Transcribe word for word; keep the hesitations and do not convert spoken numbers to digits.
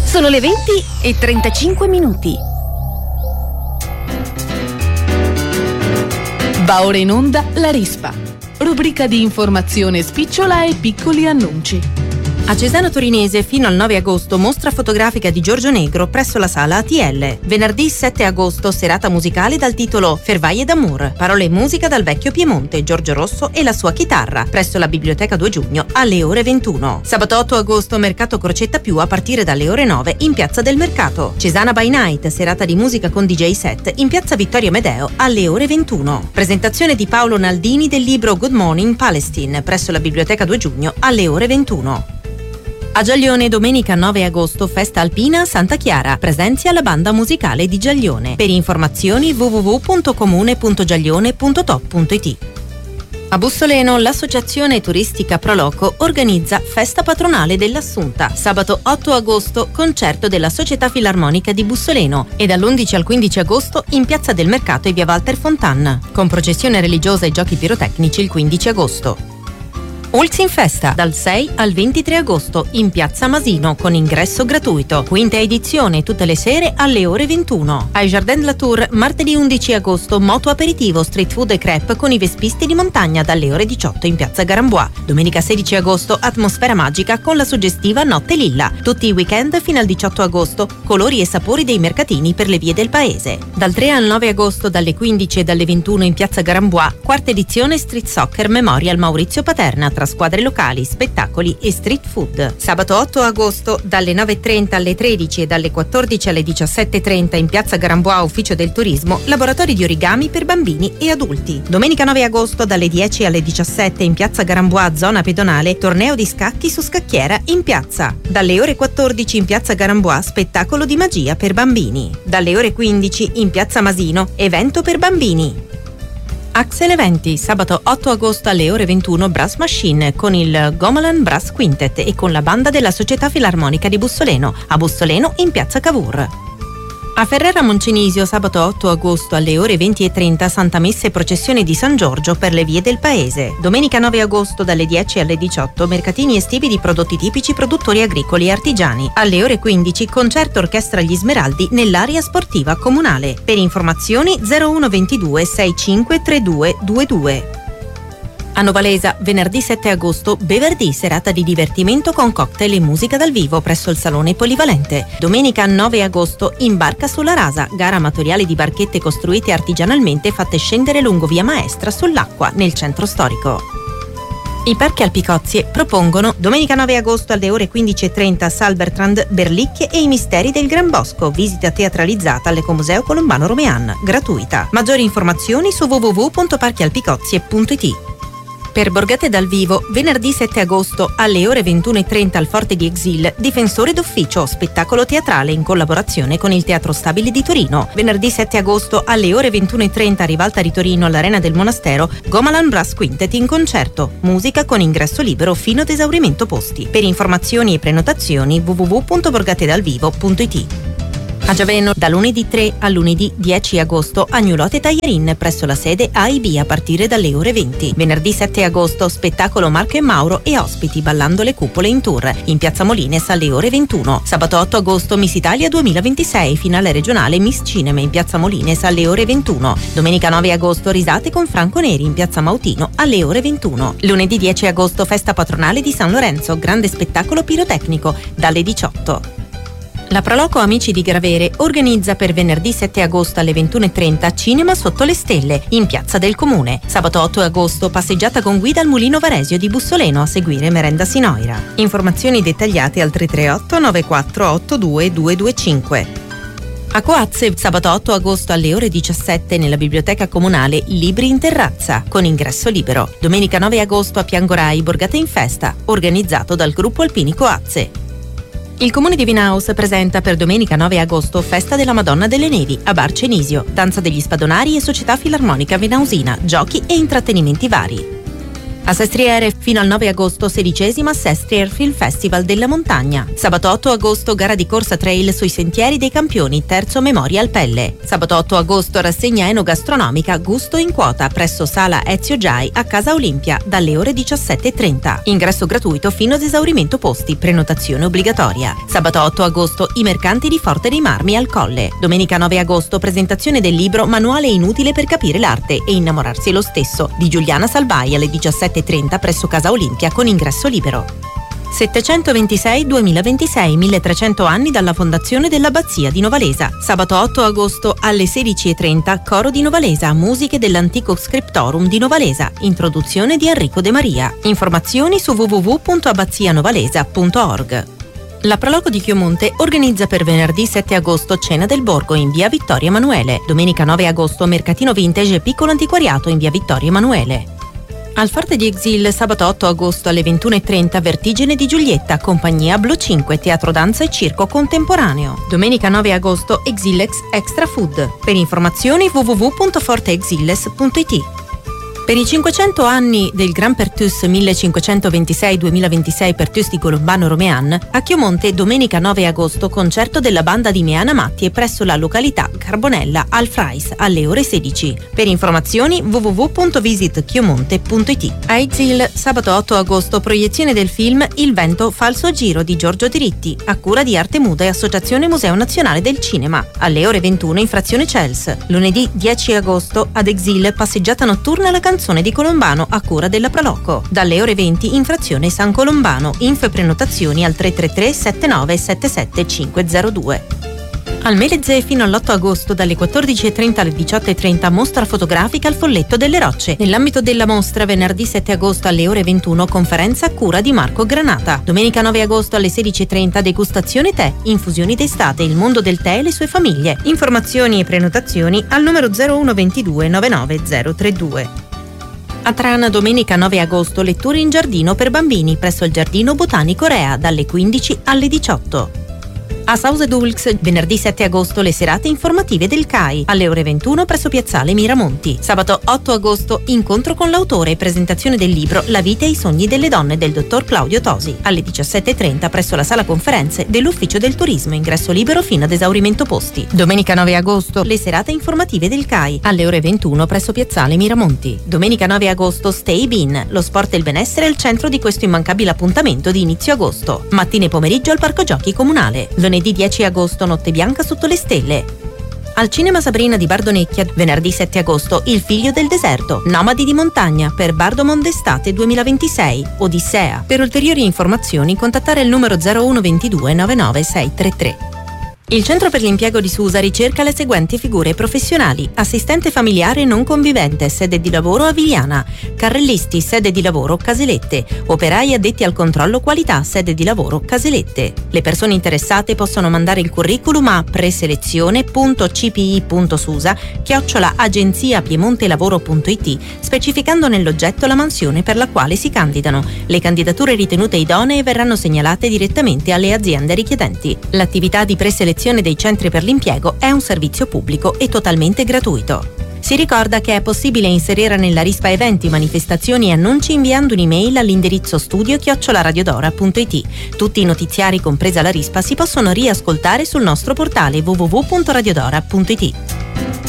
Sono le venti e trentacinque minuti. Va ora in onda La Rispa, rubrica di informazione spicciola e piccoli annunci. A Cesano Torinese fino al nove agosto mostra fotografica di Giorgio Negro presso la sala A T L. Venerdì sette agosto serata musicale dal titolo Fervaie d'amour, parole e musica dal vecchio Piemonte, Giorgio Rosso e la sua chitarra, presso la Biblioteca due giugno alle ore ventuno. Sabato otto agosto mercato Crocetta Più a partire dalle ore nove in Piazza del Mercato. Cesana by Night, serata di musica con D J set in Piazza Vittorio Medeo alle ore ventuno. Presentazione di Paolo Naldini del libro Good Morning Palestine presso la Biblioteca due giugno alle ore ventuno. A Giaglione domenica nove agosto festa alpina a Santa Chiara, presenzia la banda musicale di Giaglione. Per informazioni w w w punto comune punto giaglione punto top punto i t. A Bussoleno l'associazione turistica Proloco organizza festa patronale dell'Assunta. Sabato otto agosto concerto della Società Filarmonica di Bussoleno e dall'undici al quindici agosto in Piazza del Mercato e via Walter Fontan, con processione religiosa e giochi pirotecnici il quindici agosto. Ulz in festa dal sei al ventitré agosto in Piazza Masino con ingresso gratuito. Quinta edizione tutte le sere alle ore ventuno. Ai Jardin de la Tour martedì undici agosto moto aperitivo, street food e crepe con i vespisti di montagna dalle ore diciotto in Piazza Garambois. Domenica sedici agosto atmosfera magica con la suggestiva Notte Lilla. Tutti i weekend fino al diciotto agosto colori e sapori dei mercatini per le vie del paese. Dal tre al nove agosto dalle quindici e dalle ventuno in Piazza Garambois quarta edizione Street Soccer Memorial Maurizio Paterna tra squadre locali, spettacoli e street food. Sabato otto agosto dalle nove e trenta alle tredici e dalle quattordici alle diciassette e trenta in Piazza Garambois Ufficio del Turismo, laboratori di origami per bambini e adulti. Domenica nove agosto dalle dieci alle diciassette in Piazza Garambois zona pedonale, torneo di scacchi su scacchiera in piazza. Dalle ore quattordici in Piazza Garambois spettacolo di magia per bambini. Dalle ore quindici in Piazza Masino evento per bambini. Axel Eventi, sabato otto agosto alle ore ventuno Brass Machine con il Gomelan Brass Quintet e con la banda della Società Filarmonica di Bussoleno, a Bussoleno in Piazza Cavour. A Ferrara Moncenisio sabato otto agosto alle ore venti e trenta Santa Messa e processione di San Giorgio per le vie del paese. Domenica nove agosto dalle dieci alle diciotto mercatini estivi di prodotti tipici produttori agricoli e artigiani. Alle ore quindici concerto orchestra Gli Smeraldi nell'area sportiva comunale. Per informazioni zero uno ventidue sessantacinque trentadue ventidue. A Novalesa, venerdì sette agosto, Beverdì, serata di divertimento con cocktail e musica dal vivo presso il Salone Polivalente. Domenica nove agosto, in Barca sulla Rasa, gara amatoriale di barchette costruite artigianalmente fatte scendere lungo via Maestra sull'acqua, nel centro storico. I Parchi Alpicozie propongono domenica nove agosto alle ore quindici e trenta Salbertrand, Berlicchie e i misteri del Gran Bosco, visita teatralizzata all'Ecomuseo Colombano Romean, gratuita. Maggiori informazioni su w w w punto parchi alpicozie punto i t. Per Borgate dal vivo, venerdì sette agosto alle ore ventuno e trenta al Forte di Exil, Difensore d'Ufficio, spettacolo teatrale in collaborazione con il Teatro Stabile di Torino. Venerdì sette agosto alle ore ventuno e trenta a Rivalta di Torino all'Arena del Monastero, Gomelan Brass Quintet in concerto, musica con ingresso libero fino ad esaurimento posti. Per informazioni e prenotazioni w w w punto borgatedalvivo punto i t. A Giaveno, da lunedì tre a lunedì dieci agosto, Agnolote Taglierin presso la sede A I B a partire dalle ore venti. Venerdì sette agosto, spettacolo Marco e Mauro e ospiti ballando le cupole in tour, in Piazza Molines alle ore ventuno. Sabato otto agosto, Miss Italia duemilaventisei, finale regionale Miss Cinema in Piazza Molines alle ore ventuno. Domenica nove agosto, risate con Franco Neri in Piazza Mautino alle ore ventuno. Lunedì dieci agosto, festa patronale di San Lorenzo, grande spettacolo pirotecnico dalle diciotto. La Proloco Amici di Gravere organizza per venerdì sette agosto alle ventuno e trenta Cinema sotto le stelle in Piazza del Comune. Sabato otto agosto passeggiata con guida al Mulino Varesio di Bussoleno, a seguire merenda Sinoira. Informazioni dettagliate al tre tre otto nove quattro otto due due due cinque. A Coazze, sabato otto agosto alle ore diciassette nella biblioteca comunale Libri in terrazza con ingresso libero. Domenica nove agosto a Piangorai Borgate in festa, organizzato dal gruppo Alpini Coazze. Il Comune di Vinaus presenta per domenica nove agosto Festa della Madonna delle Nevi a Bar Cenisio, danza degli spadonari e Società Filarmonica Vinausina, giochi e intrattenimenti vari. A Sestriere fino al nove agosto sedicesima Sestriere Film Festival della Montagna. Sabato otto agosto gara di corsa trail sui sentieri dei campioni, terzo Memorial Pelle. Sabato otto agosto rassegna enogastronomica Gusto in quota presso Sala Ezio Giai a Casa Olimpia dalle ore diciassette e trenta. Ingresso gratuito fino ad esaurimento posti, prenotazione obbligatoria. Sabato otto agosto i mercanti di Forte dei Marmi al Colle. Domenica nove agosto presentazione del libro Manuale inutile per capire l'arte e innamorarsi lo stesso di Giuliana Salvai alle diciassette e trenta presso Casa Olimpia con ingresso libero. settecentoventisei duemilaventisei, milletrecento anni dalla fondazione dell'Abbazia di Novalesa. Sabato otto agosto alle sedici e trenta Coro di Novalesa, musiche dell'antico scriptorum di Novalesa, introduzione di Enrico De Maria. Informazioni su w w w punto abbazianovalesa punto org. La Proloco di Chiomonte organizza per venerdì sette agosto Cena del Borgo in via Vittorio Emanuele. Domenica nove agosto Mercatino Vintage e Piccolo Antiquariato in via Vittorio Emanuele. Al Forte di Exil sabato otto agosto alle ventuno e trenta Vertigine di Giulietta, compagnia Blu cinque, teatro danza e circo contemporaneo. Domenica nove agosto Exilex Extra Food. Per informazioni w w w punto forteexiles punto i t. Per i cinquecento anni del Gran Pertus millecinquecentoventisei duemilaventisei Pertus di Colombano Romean, a Chiomonte domenica nove agosto concerto della banda di Meana Mattie presso la località Carbonella al Frais alle ore sedici. Per informazioni w w w punto visit chiomonte punto i t. A Exil sabato otto agosto proiezione del film Il vento fa il suo giro di Giorgio Diritti, a cura di Arte Muda e Associazione Museo Nazionale del Cinema, alle ore ventuno in frazione Cels. Lunedì dieci agosto ad Exil passeggiata notturna alla canzone di Colombano a cura della Proloco, dalle ore venti in frazione San Colombano. Info e prenotazioni al tre tre tre sette nove sette sette cinque zero due. Al Melezze fino all'otto agosto dalle quattordici e trenta alle diciotto e trenta mostra fotografica al Folletto delle Rocce. Nell'ambito della mostra venerdì sette agosto alle ore ventuno conferenza a cura di Marco Granata. Domenica nove agosto alle sedici e trenta degustazione tè, infusioni d'estate, il mondo del tè e le sue famiglie. Informazioni e prenotazioni al numero zero uno ventidue novantanove zero trentadue. A Trana domenica nove agosto letture in giardino per bambini presso il Giardino Botanico Rea dalle quindici alle diciotto. A Sausedulx venerdì sette agosto le serate informative del C A I alle ore ventuno presso Piazzale Miramonti. Sabato otto agosto incontro con l'autore e presentazione del libro La vita e i sogni delle donne del dottor Claudio Tosi alle diciassette e trenta presso la sala conferenze dell'Ufficio del Turismo, ingresso libero fino ad esaurimento posti. Domenica nove agosto le serate informative del C A I alle ore ventuno presso Piazzale Miramonti. Domenica nove agosto Stay Bean, lo sport e il benessere è il centro di questo immancabile appuntamento di inizio agosto. Mattine e pomeriggio al Parco Giochi Comunale. Lunedì dieci agosto Notte Bianca sotto le stelle. Al Cinema Sabrina di Bardonecchia venerdì sette agosto Il figlio del deserto, Nomadi di montagna per Bardomon d'estate duemilaventisei, Odissea. Per ulteriori informazioni contattare il numero zero uno ventidue novantanove sei trentatré. Il Centro per l'Impiego di Susa ricerca le seguenti figure professionali: assistente familiare non convivente, sede di lavoro Avigliana, carrellisti, sede di lavoro Caselette, operai addetti al controllo qualità, sede di lavoro Caselette. Le persone interessate possono mandare il curriculum a preselezione punto c p i punto susa chiocciola agenzia piemontelavoro punto i t, specificando nell'oggetto la mansione per la quale si candidano. Le candidature ritenute idonee verranno segnalate direttamente alle aziende richiedenti. L'attività di preselezione dei centri per l'impiego è un servizio pubblico e totalmente gratuito. Si ricorda che è possibile inserire nella rispa eventi, manifestazioni e annunci inviando un'email all'indirizzo studio chiocciola radiodora punto i t. Tutti i notiziari, compresa la rispa, si possono riascoltare sul nostro portale w w w punto radiodora punto i t.